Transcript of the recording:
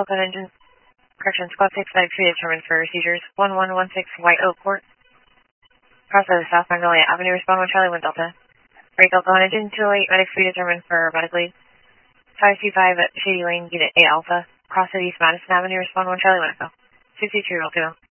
Elkhorn Engine, correction, squad 65 predetermined for seizures. 1116 White Oak Court. Process South Magnolia Avenue, respond 1 Charlie 1 Delta. Break Elkhorn Engine, 208 medics predetermined for medic lead. 525 at Shady Lane, Unit 8 Alpha. Cross at East Madison Avenue, respond 1 Charlie 1 Echo. 63 Roll 2.